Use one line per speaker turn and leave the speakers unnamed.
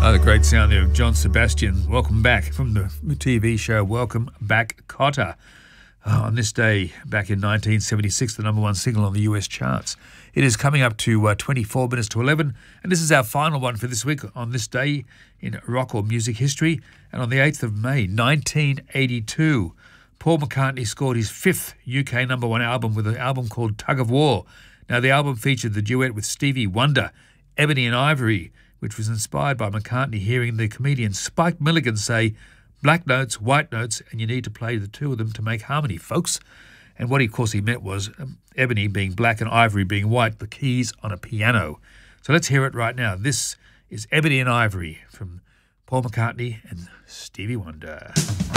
The great sound of John Sebastian. Welcome back from the TV show Welcome Back, Kotter. On this day, back in 1976, the number one single on the US charts. It is coming up to 24 minutes to 11, and this is our final one for this week on this day in rock or music history. And on the 8th of May, 1982, Paul McCartney scored his fifth UK number one album with an album called Tug of War. Now, the album featured the duet with Stevie Wonder, Ebony and Ivory, which was inspired by McCartney hearing the comedian Spike Milligan say, "Black notes, white notes, and you need to play the two of them to make harmony, folks." And what, of course, he meant was Ebony being black and Ivory being white, the keys on a piano. So let's hear it right now. This is Ebony and Ivory from Paul McCartney and Stevie Wonder.